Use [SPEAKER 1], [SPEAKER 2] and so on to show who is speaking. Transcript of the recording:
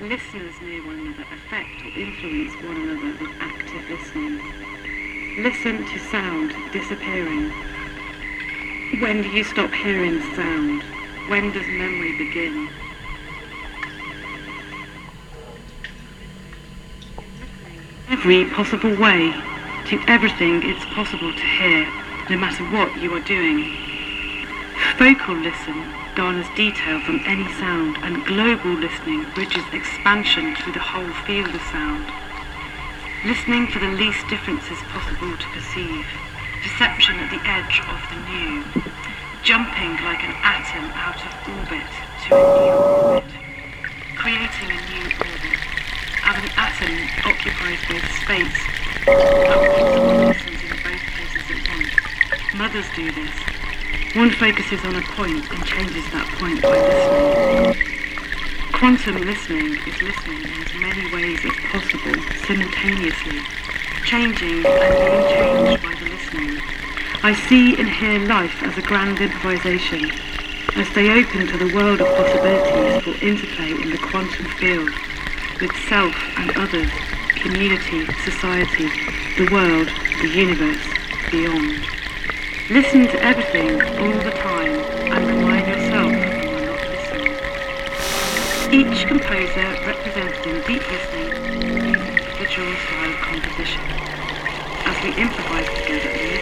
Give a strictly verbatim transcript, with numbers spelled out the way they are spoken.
[SPEAKER 1] Listeners near one another affect or influence one another with active listening. Listen to sound disappearing. When do you stop hearing sound? When does memory begin? Every possible way, to everything it's possible to hear, no matter what you are doing. Focal listen garners detail from any sound, and global listening bridges expansion through the whole field of sound. Listening for the least differences possible to perceive, perception at the edge of the new, jumping like an atom out of orbit to a new orbit, creating a new orbit, as an atom occupies both space, but also listens in both places at once. Mothers do this. One focuses on a point and changes that point by listening. Quantum listening is listening in as many ways as possible, simultaneously, changing and being changed by the listening. I see and hear life as a grand improvisation, as they open to the world of possibilities for interplay in the quantum field, with self and others, community, society, the world, the universe, beyond. Listen to everything all the time and remind yourself you are not listening. Each composer represented in deep listening an individual style composition. As we improvise together